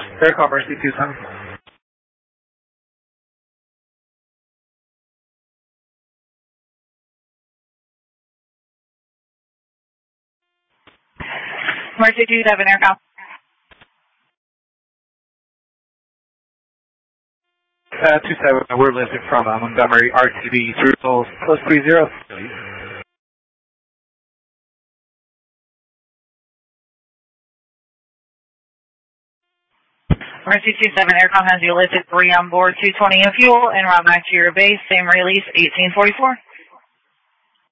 Aircom RC27. Mercy 27, Aircom. 27, we're listed from Montgomery RTB through close 30. Mercy 27, Aircom has you listed 3 on board, 220 in fuel, and route back to your base, same release, 1844.